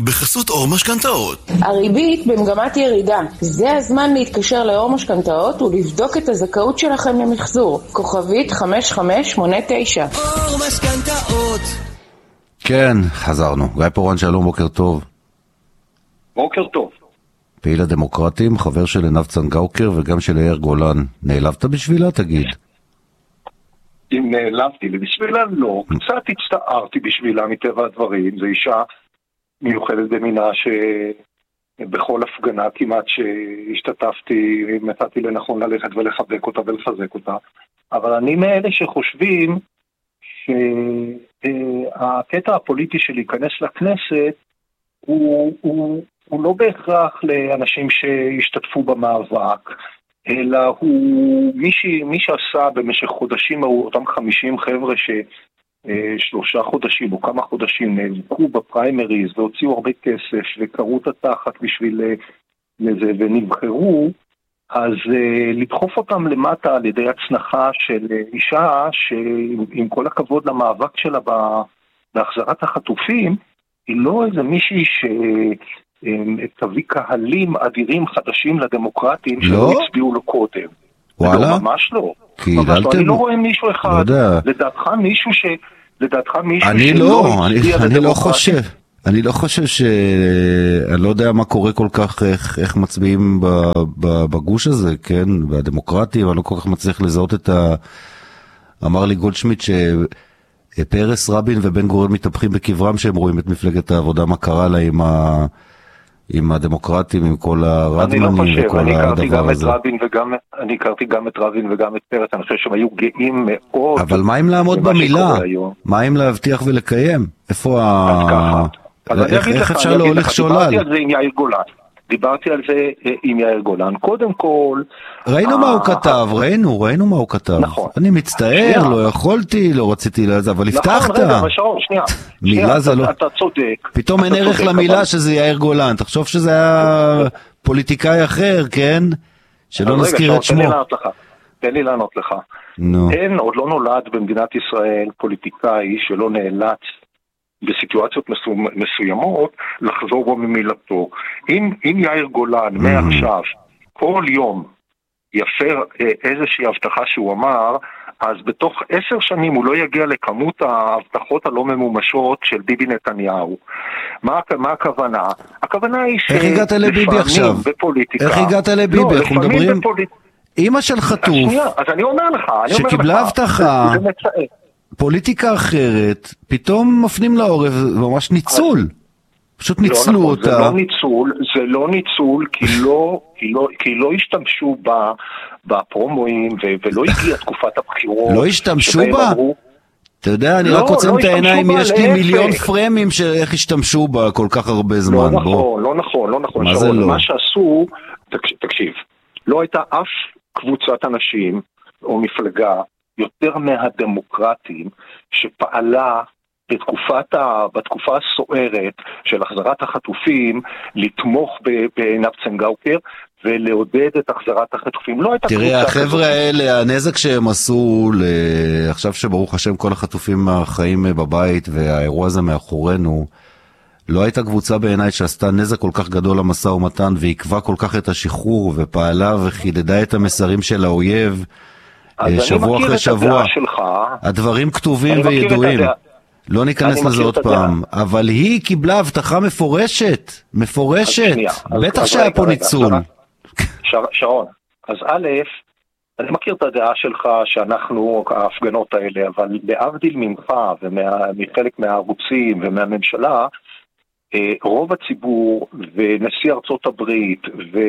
בחסות אור משכנתאות. הריבית במגמת ירידה. זה הזמן להתקשר לאור משכנתאות ולבדוק את הזכאות שלכם למחזור. כוכבית 5589. אור משכנתאות. כן, חזרנו. גיא פורן, שלום, בוקר טוב. בוקר טוב. פעיל הדמוקרטים, חבר של עינב צנגאוקר וגם של יאיר גולן. נעלבת בשבילה, תגיד? אם נעלבתי בשבילה, לא. קצת הצטערתי בשבילה מטבע הדברים. זו אישה מיוחדת במינה שבכל הפגנה כמעט שהשתתפתי, מצאתי לנכון ללכת ולחבק אותה ולחזק אותה. אבל אני מאלה שחושבים שהקטע הפוליטי של להיכנס לכנסת הוא לא בהכרח לאנשים שהשתתפו במאבק, אלא הוא מי שעשה במשך חודשים, אותם 50 חבר'ה ש3 חודשים או כמה חודשים נאבקו בפריימריז והוציאו הרבה כסף וקראו את התחת בשביל לזה ונבחרו, אז לדחוף אותם למטה על ידי הצנחה של אישה שעם כל הכבוד למאבק שלה בהחזרת החטופים, היא לא איזה מישהי תביא קהלים אדירים חדשים לדמוקרטים שלא הצביעו לו קודם. וואלה? לא, ממש לא. אני לא רואה מישהו אחד. לדעתך מישהו אני לא חושב אני לא יודע מה קורה כל כך, איך מצביעים בגוש הזה, כן, בדמוקרטים. אני לא כל כך מצליח לזהות אמר לי גולדשמיט שפרס, רבין ובן גוריון מתהפכים בקברם שהם רואים את מפלגת העבודה, מה קרה לה עם הדמוקרטים, עם כל הרדמנים וכל הדבר הזה. אני הכרתי גם את רבין וגם את פרס, אני חושב שהם היו גאים מאוד. אבל מה אם לעמוד במילה? מה אם להבטיח ולקיים? איפה איך אפשר להוליך שולל? דיברתי על זה עם יאיר גולן. קודם כל... ראינו מה הוא כתב, ראינו מה הוא כתב. נכון. אני מצטער, לא יכולתי, לא רציתי לזה, אבל הבטחת. נכון, רגע, שנייה. מילה זה לא... אתה צודק. פתאום אין ערך למילה שזה יאיר גולן. תחשוב שזה היה פוליטיקאי אחר, כן? שלא נזכיר את שמו. תן לי לענות לך. אין, עוד לא נולד במדינת ישראל פוליטיקאי שלא נאלץ בסיטואציות מסוימות לחזור בו ממילתו. אם יאיר גולן מעכשיו כל יום יפר איזושהי הבטחה שהוא אמר, אז בתוך 10 שנים הוא לא יגיע לכמות ההבטחות הלא ממומשות של ביבי נתניהו. מה הכוונה? הכוונה היא איך הגעת לביבי עכשיו? איך הגעת לביבי? אנחנו מדברים אמא של חטוף אז אני אומר לך שקיבלה הבטחה פוליטיקה אחרת, פתאום מפנים לעורף, ממש ניצול. פשוט ניצלו אותה. זה לא ניצול, כי לא השתמשו בפרומואים, ולא הגיעה תקופת הבחירות. לא השתמשו בה? אתה יודע, אני רק עוצם את העיניים, יש לי מיליון פרמים שאיך השתמשו בה כל כך הרבה זמן. לא נכון. מה זה לא? מה שעשו, תקשיב, לא הייתה אף קבוצת אנשים, או מפלגה, יותר מהדמוקרטים שפעלה בתקופה הסוערת של החזרת החטופים לתמוך בעינב צנגאוקר ולעודד את החזרת החטופים. לא הייתה תראה, החבר'ה האלה, הנזק שהם עשו עכשיו שברוך השם כל החטופים החיים בבית והאירוע הזה מאחורינו, לא הייתה קבוצה בעיניי שעשתה נזק כל כך גדול למשא ומתן ועקבה כל כך את השחרור ופעלה וחידדה את המסרים של האויב שבוע אחרי שבוע. הדברים כתובים וידועים. לא ניכנס לזה עוד פעם. אבל היא קיבלה הבטחה מפורשת. בטח שהיה פה ניצול. שרון, אז א', אני מכיר את הדעה שלך שאנחנו, ההפגנות האלה, אבל להבדיל ממך ומחלק מהערוצים ומהממשלה, רוב הציבור ונשיא ארצות הברית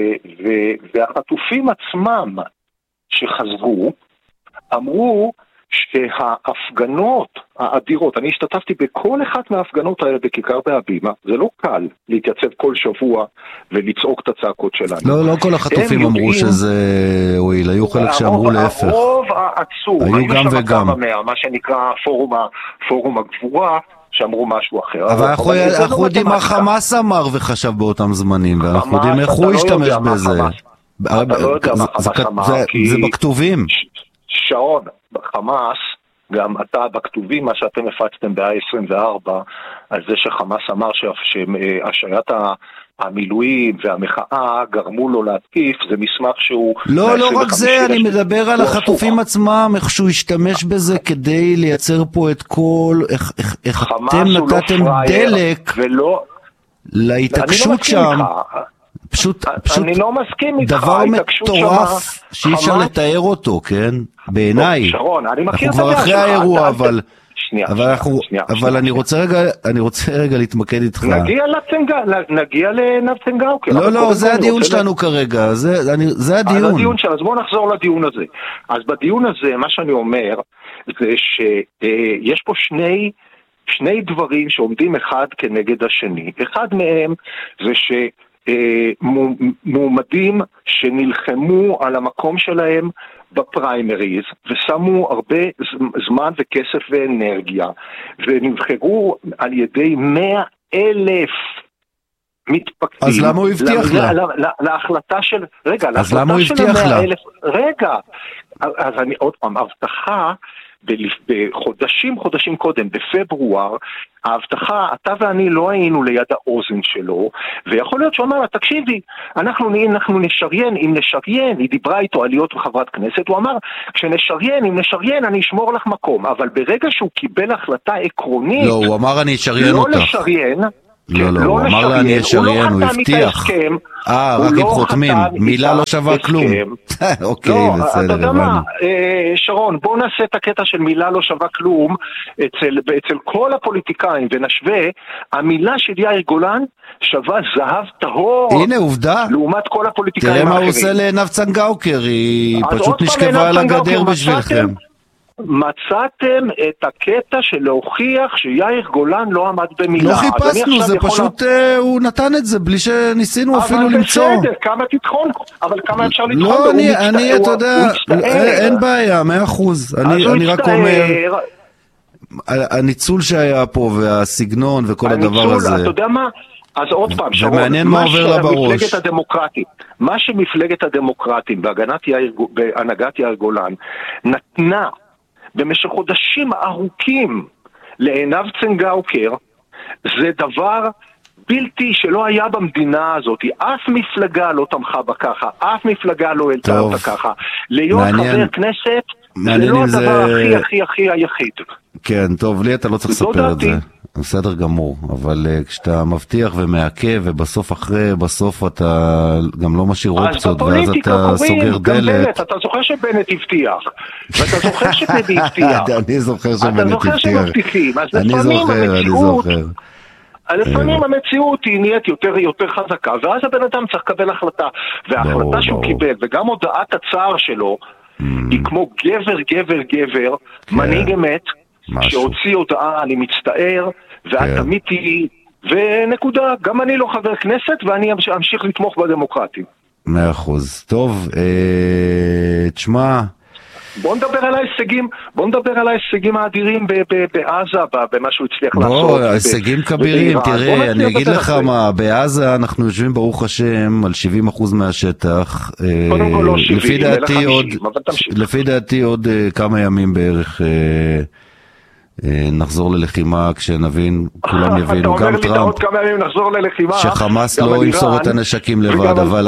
והחטופים עצמם שחזרו, אמרו שההפגנות האדירות, אני השתתפתי בכל אחת מההפגנות האלה בכיכר בהבימה, זה לא קל להתייצב כל שבוע ולצעוק את הצעקות שלנו. לא כל החטופים אמרו שזה הועיל, היו חלק שאמרו להפך. הרוב העצור, היו גם וגם. מה שנקרא פורום הגבורה, שאמרו משהו אחר. אבל אנחנו יודעים מה חמאס אמר וחשב באותם זמנים, ואנחנו יודעים איך הוא השתמש בזה. אתה לא יודע מה חמאס אמר, זה בכתובים. שעון, בחמאס גם אתה בכתובים, מה שאתם הפצתם ב-24, על זה שחמאס אמר שהשעיית המילואים והמחאה גרמו לו להתקיף, זה מסמך שהוא... לא רק זה, אני מדבר על החטופים עצמם, איך שהוא השתמש בזה כדי לייצר פה את כל, איך אתם נתתם דלק להתעקשות שם. פשוט אני לא מסכים איתך, דבר מטורף שאי אפשר לתאר אותו, כן? בעיניי. שרון, אני מכיר אנחנו כבר אחרי האירוע, אבל אני רוצה רגע להתמקד איתך. נגיע לעינב צנגאוקר. לא, זה הדיון שלנו כרגע, זה הדיון. אז בואו נחזור לדיון הזה. אז בדיון הזה, מה שאני אומר, זה שיש פה שני דברים שעומדים אחד כנגד השני. אחד מהם זה מועמדים שנלחמו על המקום שלהם בפריימריז ושמו הרבה זמן וכסף ואנרגיה ונבחרו על ידי 100,000 מתפקדים. אז למה הוא הבטיח לה? להחלטה של... רגע, אז למה הוא הבטיח לה? רגע, אז אני עוד פעם, הבטחה בחודשים קודם, בפברואר, ההבטחה, אתה ואני לא היינו ליד האוזן שלו, ויכול להיות שהוא אמר לה, תקשיבי, אנחנו נשריין, אם נשריין, היא דיברה איתו על להיות חברת כנסת, הוא אמר, אם נשריין, אני אשמור לך מקום, אבל ברגע שהוא קיבל החלטה עקרונית, לא, הוא אמר אני אשריין אותך. לא לשריין, לא, הוא אמר לה אני אשריין, הוא הבטיח. רק אם חותמים, מילה לא שווה כלום. אוקיי, בסדר. אתה יודע מה, שרון, בוא נעשה את הקטע של מילה לא שווה כלום אצל כל הפוליטיקאים, ונשווה, המילה של יאיר גולן שווה זהב טהור. הנה עובדה. לעומת כל הפוליטיקאים האחרים. תראה מה הוא עושה לעינב צנגאוקר, היא פשוט נשכבה על הגדר בשבילכם. מצאתם את הקטע של להוכיח שיאיר גולן לא עמד במילה. לא חיפשנו, זה פשוט, הוא נתן את זה בלי שניסינו אפילו למצוא. אבל בסדר, כמה תתחון, אבל כמה אפשר לתחון? לא, אני, אתה יודע, אין בעיה, 100%. אני רק אומר, הניצול שהיה פה והסגנון וכל הדבר הזה. אתה יודע מה? אז עוד פעם, שרון, מה שמפלגת הדמוקרטים בהנהגת יאיר גולן נתנה במשך חודשים ארוכים לעינב צנגאוקר, זה דבר בלתי שלא היה במדינה הזאת. אף מפלגה לא תמכה בה ככה, אף מפלגה לא העלתה אותה ככה. להיות חבר כנסת זה לא הדבר הכי היחיד. כן, טוב, לי אתה לא צריך לספר את זה. בסדר גמור, אבל כשאתה מבטיח ומעכב ובסוף אתה גם לא משאיר אופציות ואז אתה סוגר דלת. אתה זוכר שבנט הבטיח ואתה זוכר שבנט הבטיח. אני זוכר שבנט הבטיח. אני זוכר. לפעמים המציאות היא נהיית יותר חזקה, ואז הבן אדם צריך לקבל החלטה, וההחלטה שהוא קיבל וגם הודעת הצער שלו היא כמו גבר מנהיג אמת שהוציא הודעה, אני מצטער, ואת תמיתי, ונקודה, גם אני לא חבר כנסת, ואני אמשיך לתמוך בדמוקרטים. 100%. טוב, תשמע... בוא נדבר על ההישגים האדירים בעזה, במה שהוא הצליח לעשות. הישגים כבירים, תראה, אני אגיד לך מה, בעזה אנחנו יושבים ברוך השם על 70% מהשטח. קודם כל לא 70, אלא 50, אבל תמשיך. לפי דעתי עוד כמה ימים בערך... נחזור ללחימה כשנבין, כולם יבינו, גם טראמפ, שחמאס לא ימסור את הנשקים לבד, אבל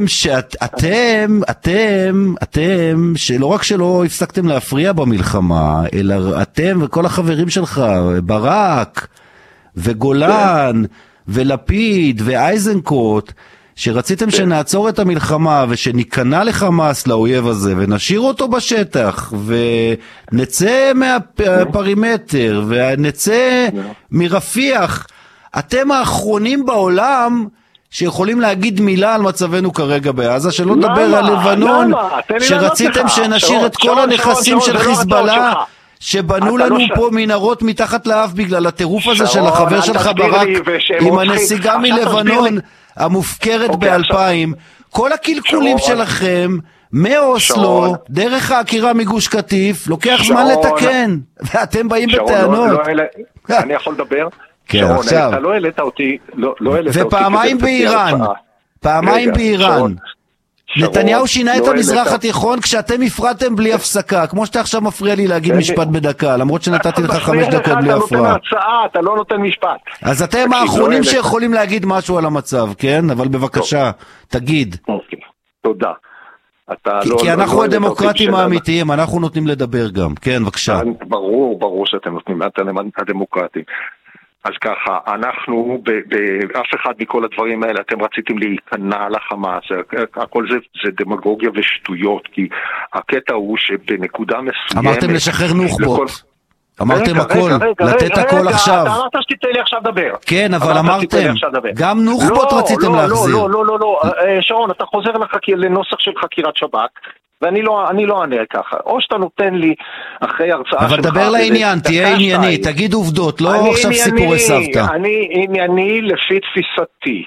אתם, שלא רק שלא הפסקתם להפריע במלחמה, אלא אתם וכל החברים שלך, ברק וגולן ולפיד ואייזנקוט, שרציתם שנעצור את המלחמה ושניכנע לחמאס לאויב הזה ונשאיר אותו בשטח ונצא מהפרימטר ונצא מרפיח, אתם האחרונים בעולם שיכולים להגיד מילה על מצבנו כרגע בעזה, שלא נדבר על לבנון שרציתם שנשאיר את כל הנכסים של חיזבאללה שבנו לנו פה מנהרות מתחת לאף בגלל הטירוף הזה של החבר שלך ברק עם הנסיגה מלבנון המופקרת ב-2000, כל הקלקולים שלכם מאוסלו, דרך העקירה מגוש קטיף, לוקח זמן לתקן, ואתם באים בטענות. אני יכול לדבר? כן, עכשיו. אתה לא העלית אותי, ופעמיים באיראן, פעמיים באיראן. נתניהו שינה את המזרח התיכון כשאתם הפרעתם בלי הפסקה, כמו שאתה עכשיו מפריע לי להגיד משפט בדקה, למרות שנתתי לך 5 דקות בלי הפרעה. אתה לא נותן משפט. אז אתם האחרונים שיכולים להגיד משהו על המצב, כן? אבל בבקשה, תגיד. אוקיי, תודה. כי אנחנו הדמוקרטים האמיתיים, אנחנו נותנים לדבר גם. כן, בבקשה. ברור שאתם נותנים, אתם הדמוקרטים. אז ככה, אנחנו, באף אחד מכל הדברים האלה, אתם רציתם להיכנע לחמאס, הכל זה דמגוגיה ושטויות, כי הקטע הוא שבנקודה מסוימת... אמרתם לשחרר נוח'בות. אמרתם הכל, לתת הכל עכשיו. אתה אמרת שתיתן לי עכשיו לדבר. כן, אבל אמרתם, גם נוח'בות רציתם להחזיר. לא, שרון, אתה חוזר לנוסח של חקירת שב"כ, ואני לא אענה ככה. או שאתה נותן לי אחרי הרצאה שלך... אבל דבר לעניין, תהיה ענייני, תגיד עובדות, לא עכשיו סיפורי סבתא. אני ענייני לפי תפיסתי.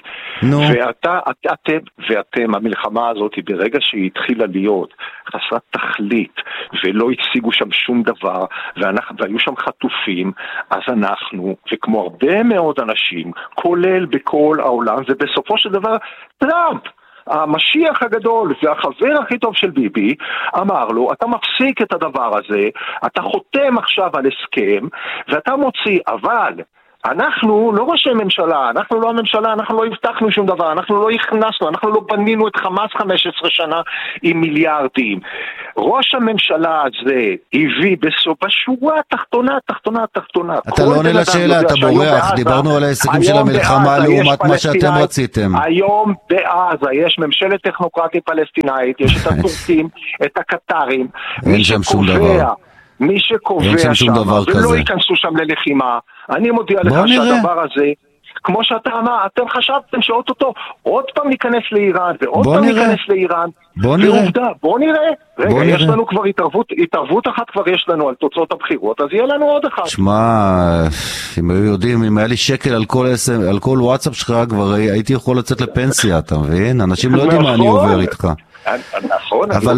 ואתם, המלחמה הזאת, ברגע שהיא התחילה להיות חסרת תכלית, ולא הציגו שם שום דבר, והיו שם חטופים, אז אנחנו, וכמו הרבה מאוד אנשים, כולל בכל העולם, ובסופו של דבר, טראמפ, המשיח הגדול והחבר הכי טוב של ביבי, אמר לו, אתה מפסיק את הדבר הזה, אתה חותם עכשיו על הסכם, ואתה מוציא, אבל אנחנו לא ראשי ממשלה, אנחנו לא הממשלה, אנחנו לא הבטחנו שום דבר, אנחנו לא הכנסנו, אנחנו לא בנינו את חמאס 15 שנה עם מיליארדים. ראש הממשלה הזה הביא בשורה תחתונה. אתה לא עונה לשאלה, אתה בורח, דיברנו על ההישגים של המלחמה לעומת מה שאתם רציתם. היום בעזה יש ממשלת טכנוקרטית פלסטינאית, יש את הטורקים, את הקטרים, אין שם שום דבר. מי שקובע שם, ולא ייכנסו שם ללחימה, אני מודיע לך שהדבר הזה, כמו שאתה אמר, אתם חשבתם שאוטוטו עוד פעם ניכנס לאיראן, ועוד פעם ניכנס לאיראן, ועובדה, בוא נראה, רגע, יש לנו כבר התערבות אחת כבר יש לנו על תוצאות הבחירות, אז יהיה לנו עוד אחת. שמע, אם היו יודעים, אם היה לי שקל על כל וואטסאפ שלך, כבר הייתי יכול לצאת לפנסיה, אתה מבין? אנשים לא יודעים מה אני עובר איתך. נכון, אבל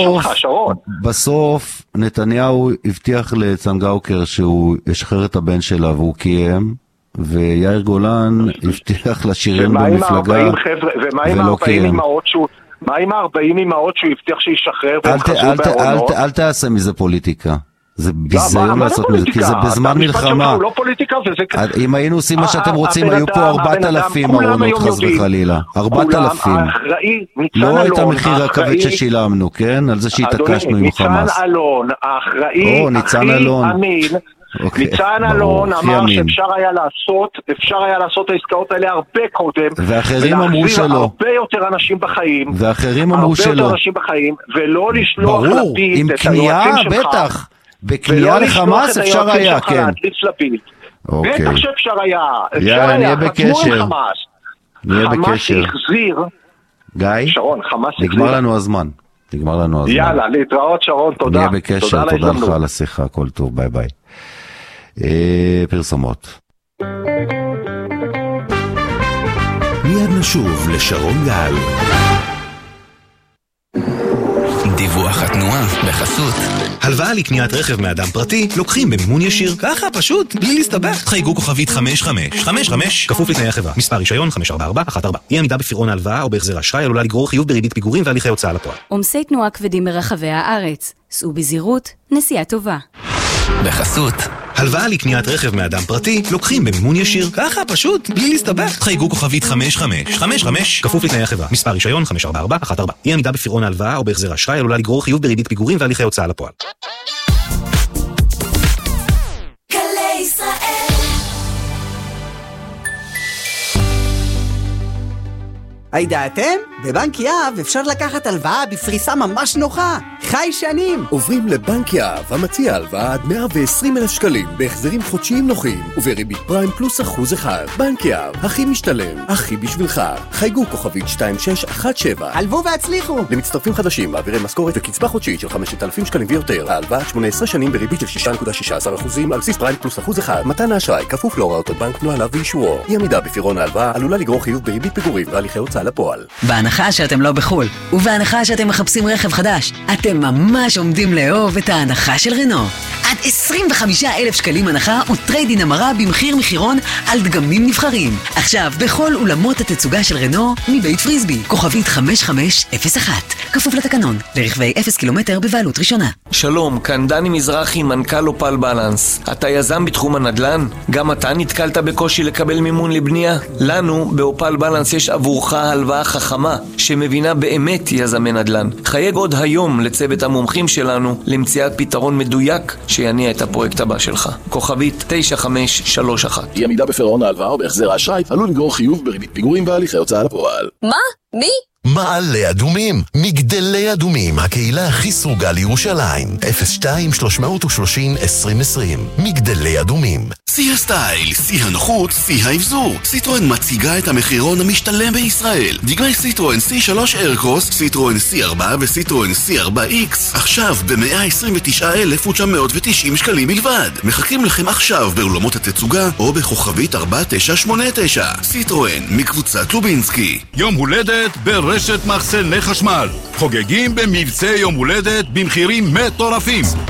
בסוף נתניהו הבטיח לצנגאוקר שהוא ישחרר את הבן שלה והוא קיים, ויאיר גולן הבטיח לשירים במפלגה ולא קיים. מה עם 40 אמהות שהוא הבטיח שישחרר? אל תעשה מזה פוליטיקה, זה ביזיון לעשות מזה, כי זה בזמן מלחמה. אם היינו עושים מה שאתם רוצים, היו פה 4,000 ארונות חס וחלילה. 4,000. לא הייתה מחיר הכבד ששילמנו, כן? על זה שהתעקשנו עם חמאס. ניצן אלון, האחראי הכי אמין, ניצן אלון אמר שאפשר היה לעשות את העסקאות האלה הרבה קודם, ואחרים אמרו שלא, הרבה יותר אנשים בחיים, ואחרים אמרו שלא, ולא לשלוח לפיד את היועצים שלך, בטח, בקנייה לחמאס אפשר היה, כן, בטח שאפשר היה, יאללה, נהיה בקשר, חמאס החזיר, גיא, שרון, חמאס החזיר, נגמר לנו הזמן. יאללה, להתראות שרון, תודה. נהיה בקשר, תודה לך על השיחה, הכל טוב, ביי ביי. פרסומות. מיד נשוב לשרון גל. דיווח התנועה בחסות. הלוואה לקניית רכב מאדם פרטי לוקחים במימון ישיר. ככה פשוט, בלי להסתבך. חייגו כוכבית 5555, כפוף לתנאי החברה. מספר רישיון 54414. אי עמידה בפירעון ההלוואה או בהחזר אשראי עלולה לגרור חיוב בריבית פיגורים והליכי הוצאה לפועל. עומסי תנועה כבדים ברחבי הארץ. סעו בזהירות, נסיעה טובה. בחסות. הלוואה לקניית רכב מאדם פרטי לוקחים במימון ישיר. ככה פשוט, בלי להסתבך. חייגו כוכבית 5555, כפוף לתנאי החברה. מספר רישיון 54414. אי עמידה בפירעון ההלוואה או בהחזר אשראי עלולה לגרור חיוב בריבית פיגורים והליכי הוצאה לפועל. הידעתם? בבנק יהב אפשר לקחת הלוואה בפריסה ממש נוחה. חי שנים. עוברים לבנק יהב, המציע הלוואה עד 120,000 שקלים, בהחזרים חודשיים נוחים, ובריבית פריים פלוס 1%. בנק יהב, הכי משתלם, הכי בשבילך. חייגו כוכבית 2617. הלוו והצליחו. למצטרפים חדשים, מעבירי משכורת וקצבה חודשית של 5,000 שקלים ויותר. ההלוואה 18 שנים בריבית של 6.16% על בסיס פריים פלוס 1%. מתן האשראי כפוף להוראות הבנק, נוהליו ואישורו. אי עמידה בפירעון ההלוואה עלולה לגרור חיוב בריבית פיגורים והליכי הוצאה לפועל. בהנחה שאתם לא בחול, ובהנחה שאתם מחפשים רכב חדש, אתם ממש עומדים לאהוב את ההנחה של רנו. עד 25,000 שקלים הנחה וטריידין המרה במחיר מחירון על דגמים נבחרים. עכשיו בכל אולמות התצוגה של רנו מבית פריסבי, כוכבית 5501. כפוף לתקנון, לרכבי 0 קילומטר בבעלות ראשונה. שלום, כאן דני מזרחי, מנכ"ל אופל בלנס. אתה יזם בתחום הנדל"ן? גם אתה נתקלת בקושי לקבל מימון לבנייה? לנו באופל בלנס יש עבורך הלוואה חכמה שמבינה באמת יזמי נדל"ן. חייג עוד היום לצוות המומחים שלנו למציאת פתרון מדויק שיניע את הפרויקט הבא שלך. כוכבית 9531. אי עמידה בפירעון ההלוואה או בהחזר האשראי עלול לגרור חיוב בריבית פיגורים בהליכי הוצאה לפועל. מה? מי? מעלה אדומים, מגדלי אדומים, הקהילה הכי סרוגה לירושלים. 02-330-2020. מגדלי אדומים. שיא הסטייל, שיא הנוחות, שיא האבזור. סיטרואן מציגה את המחירון המשתלם בישראל. דגמי סיטרואן C3 איירקרוס, סיטרואן C4 וסיטרואן C4X עכשיו ב-129,990 שקלים בלבד. מחכים לכם עכשיו באולמות התצוגה או בכוכבית 4989. סיטרואן מקבוצת לובינסקי. יום הולדת ברשת מחסני חשמל. חוגגים במבצע יום הולדת במחירים מטורפים.